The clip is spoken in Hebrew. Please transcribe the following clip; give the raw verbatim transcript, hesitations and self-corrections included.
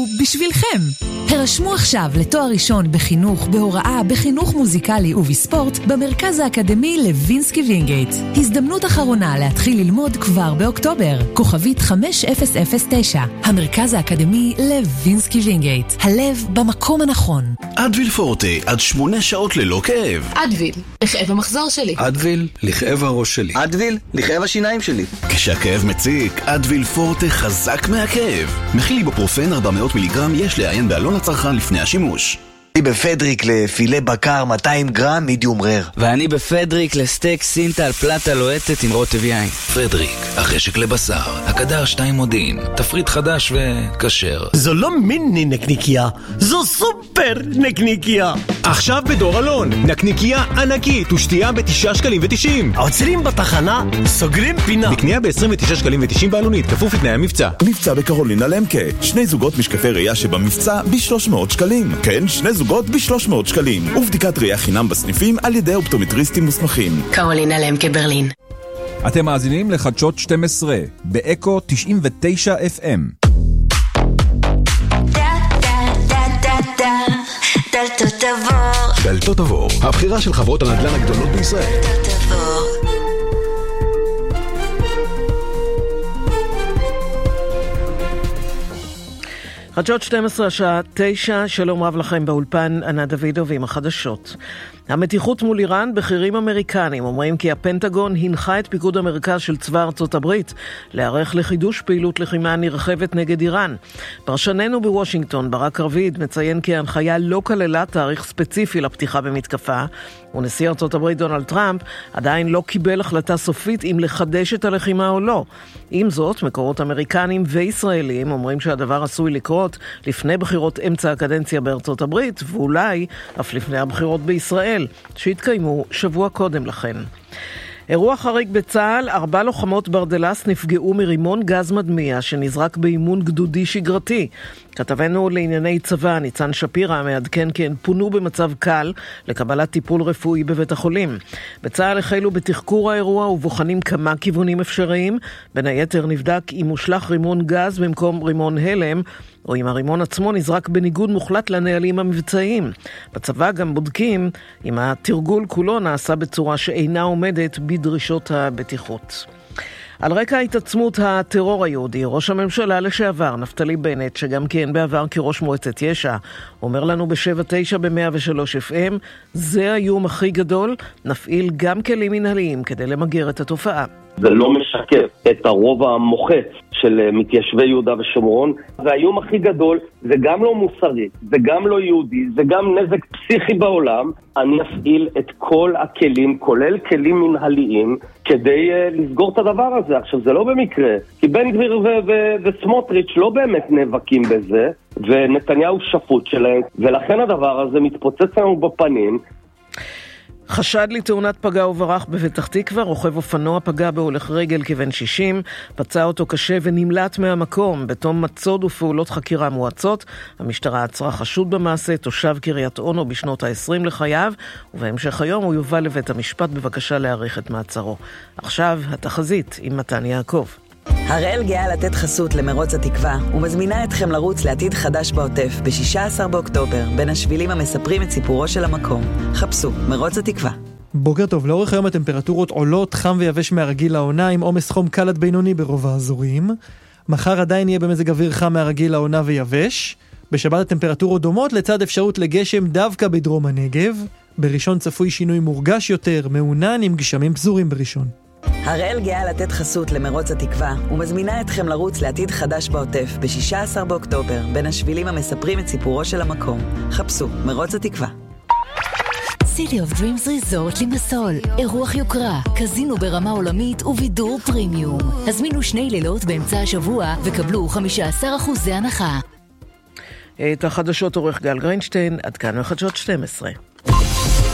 בשבילכם. הרשמו עכשיו לתואר ראשון בחינוך, בהוראה, בחינוך מוזיקלי ובספורט במרכז האקדמי לוינסקי וינגייט. הזדמנות אחרונה להתחיל ללמוד כבר באוקטובר. כוכבית חמש אפס אפס תשע. המרכז האקדמי לוינסקי וינגייט. הלב במקום הנכון. אדוויל פורטה, עד שמונה שעות ללא כאב. אדוויל, לכאב המחזור שלי. אדוויל, לכאב הראש שלי. אדוויל, לכאב השיניים שלי. כשהכאב מציק, אדוויל פורטה חזק מהכאב. מכיל איבופרופן ארבע מאות מיליגרם, יש לעיין בעלון הצרכן לפני השימוש. אני בפדריק לפילה בקר מאתיים גרם מידיום רר. ואני בפדריק לסטייק סינטל פלטה לוהטת עם רוטב יין. פדריק, החשק לבשר, הקדר שתיים מודיעין, תפריט חדש וכשר. זו לא מיני נקניקיה, זו סופר נקניקיה. עכשיו בדור אלון, נקניקיה ענקית ושתייה בתשעה שקלים ותשעים. עוצרים בתחנה, סוגרים פינה. בקנייה ב-עשרים ותשעה שקלים ותשעים בעלונית, כפוף לתנאי המבצע. מבצע בקרולינה למקה, שני זוגות משקפי ראייה שבמבצע ב-שלוש מאות שקלים. כן, שני זוגות ב-שלוש מאות שקלים. ובדיקת ראייה חינם בסניפים על ידי אופטומטריסטים מוסמכים. קרולינה למקה ברלין. אתם מאזינים לחדשות שתים עשרה, באקו תשעים ותשע אף אם. דלתות עבור. דלתות עבור, הבחירה של חברות הנדל"ן הגדולות בישראל. דלתות עבור. חדשות שתים עשרה השעה תשע, שלום רב לכם באולפן, ענת דוידוב עם החדשות. המתיחות מול איראן, בכירים אמריקנים אומרים כי הפנטגון הנחה את פיקוד המרכז של צבא ארצות הברית להיערך לחידוש פעילות לחימה נרחבת נגד איראן. פרשננו בוושינגטון, ברק רביד, מציין כי ההנחיה לא כללה תאריך ספציפי לפתיחה במתקפה, ונשיא ארצות הברית דונלד טראמפ עדיין לא קיבל החלטה סופית אם לחדש את הלחימה או לא. עם זאת, מקורות אמריקנים וישראלים אומרים שהדבר עשוי לקרות לפני בחירות אמצע הקדנציה בארצות הברית, ואולי אף לפני הבחירות בישראל, שהתקיימו שבוע קודם לכן. אירוע חריג בצה"ל, ארבע לוחמות ברדלס נפגעו מרימון גז מדמיע שנזרק באימון גדודי שגרתי. כתבנו לענייני צבא, ניצן שפירא, מעדכן כי הן פונו במצב קל לקבלת טיפול רפואי בבית החולים. בצה"ל החלו בתחקור האירוע ובוחנים כמה כיוונים אפשריים. בין היתר נבדק אם מושלך רימון גז במקום רימון הלם, או אם הרימון עצמו נזרק בניגוד מוחלט לנהלים המבצעיים. בצבא גם בודקים אם התרגול כולו נעשה בצורה שאינה עומדת בדרישות הבטיחות. על רקע התעצמות הטרור היהודי, ראש הממשלה לשעבר, נפתלי בנט, שגם כן בעבר כראש מועצת יש"ע, אומר לנו בשבע תשע ב-מאה ושלוש אף אם, זה האיום הכי גדול, נפעיל גם כלים מנהליים כדי למגר את התופעה. זה לא משקף את הרוב המוחץ של מתיישבי יהודה ושומרון. זה האיום הכי גדול, זה גם לא מוסרי, זה גם לא יהודי, זה גם נזק פסיכי בעולם. אני אפעיל את כל הכלים, כולל כלים מנהליים, כדי uh, לסגור את הדבר הזה. עכשיו, זה לא במקרה, כי בן גביר ו- ו- וסמוטריץ' לא באמת נאבקים בזה, ונתניהו שפוט שלהם, ולכן הדבר הזה מתפוצץ לנו בפנים. חשד לתאונת פגע וברח בפתח תקווה, רוכב אופנוע פגע בהולך רגל כבן שישים, פצע אותו קשה ונמלט מהמקום. בתום מצוד ופעולות חקירה מואצות, המשטרה עצרה חשוד במעשה, תושב קריית אונו בשנות ה-עשרים לחייו, ובהמשך היום הוא יובא לבית המשפט בבקשה להאריך את מעצרו. עכשיו התחזית עם מתן יעקב. הראל גאה לתת חסות למרוץ התקווה ומזמינה אתכם לרוץ לעתיד חדש בעוטף ב-שישה עשר באוקטובר בין השבילים המספרים את סיפורו של המקום. חפשו מרוץ התקווה. בוקר טוב, לאורך היום הטמפרטורות עולות, חם ויבש מהרגיל לעונה עם עומס חום קל עד בינוני ברוב האזורים. מחר עדיין יהיה במזג אוויר חם מהרגיל לעונה ויבש. בשבת הטמפרטורות דומות לצד אפשרות לגשם דווקא בדרום הנגב. בראשון צפוי שינוי מורגש יותר, מעונן עם גשמים פזורים בראשון. הראל גאה לתת חסות למרוץ התקווה ומזמינה אתכם לרוץ לעתיד חדש בעוטף ב-שישה עשר באוקטובר בין השבילים המספרים את סיפורו של המקום. חפשו מרוץ התקווה. City of Dreams Resort לימסול, אירוח יוקרה, קזינו ברמה עולמית ובידור פרימיום. הזמינו שני לילות באמצע השבוע וקבלו חמישה עשר אחוז הנחה. את החדשות עורך גל גרינשטיין, עד כאן בחדשות שתים עשרה.